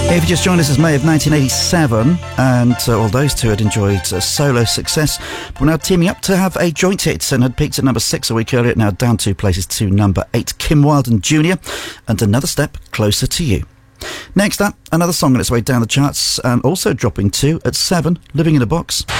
If you just joined us, it's May of 1987, and all those two had enjoyed solo success, but now teaming up to have a joint hit, and had peaked at number 6 a week earlier, now down 2 places to number 8. Kim Wilde Jr. and Another Step Closer to You. Next up, another song on its way down the charts, and also dropping 2 at 7, Living in a Box.